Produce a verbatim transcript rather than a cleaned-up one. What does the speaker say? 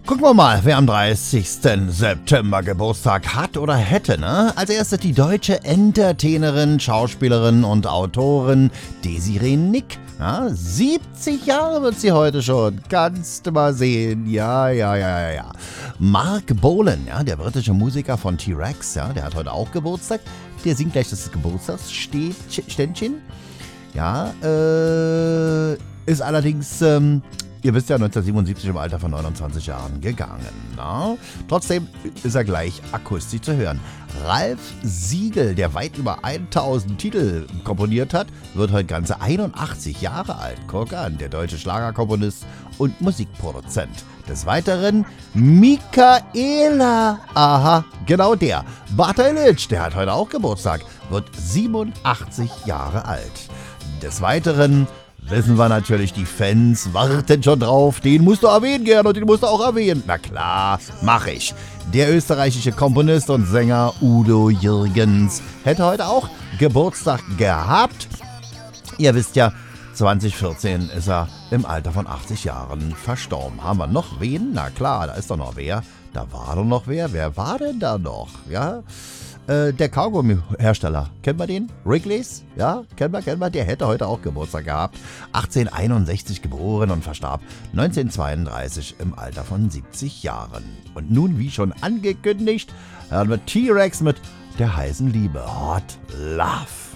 Gucken wir mal, wer am dreißigsten September Geburtstag hat oder hätte, ne? Als erstes die deutsche Entertainerin, Schauspielerin und Autorin Desiree Nick. Ja, siebzig Jahre wird sie heute schon. Kannst du mal sehen. Ja, ja, ja, ja, ja. Mark Bolan, ja, der britische Musiker von T-Rex, ja, der hat heute auch Geburtstag. Der singt gleich das Geburtstagsständchen. Ja, äh, ist allerdings, ähm, ihr wisst ja, neunzehnhundertsiebenundsiebzig im Alter von neunundzwanzig Jahren gegangen. Na? Trotzdem ist er gleich akustisch zu hören. Ralf Siegel, der weit über tausend Titel komponiert hat, wird heute ganze einundachtzig Jahre alt. Guck an, der deutsche Schlagerkomponist und Musikproduzent. Des Weiteren Michaela. Aha, genau der. Bata Illich, der hat heute auch Geburtstag, wird siebenundachtzig Jahre alt. Des Weiteren wissen wir natürlich, die Fans warten schon drauf. Den musst du erwähnen, Gerd, und den musst du auch erwähnen. Na klar, mach ich. Der österreichische Komponist und Sänger Udo Jürgens hätte heute auch Geburtstag gehabt. Ihr wisst ja, zwanzig vierzehn ist er im Alter von achtzig Jahren verstorben. Haben wir noch wen? Na klar, da ist doch noch wer. Da war doch noch wer. Wer war denn da noch? Ja, äh, der Kaugummi-Hersteller. Kennen wir den? Wrigley's? Ja, kennen wir, kennen wir. Der hätte heute auch Geburtstag gehabt. achtzehnhunderteinundsechzig geboren und verstarb neunzehnhundertzweiunddreißig im Alter von siebzig Jahren. Und nun, wie schon angekündigt, hören wir T-Rex mit der heißen Liebe. Hot Love.